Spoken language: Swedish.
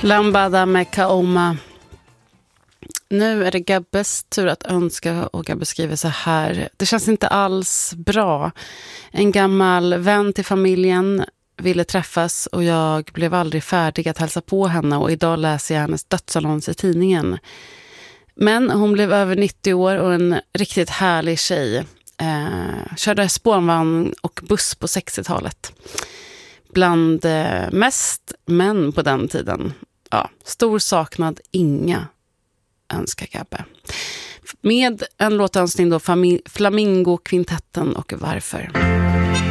Lambada med Kaoma. Nu är det Gabbes tur att önska, och Gabbe skriver så här: det känns inte alls bra. En gammal vän till familjen ville träffas och jag blev aldrig färdig att hälsa på henne, och idag läser jag hennes dödsannons i tidningen. Men hon blev över 90 år och en riktigt härlig tjej. Körde spårvagn och buss på 60-talet. Bland mest män på den tiden. Ja, stor saknad, inga, önskar Gabbe. Med en låtönskning då, Flamingo-kvintetten och Varför.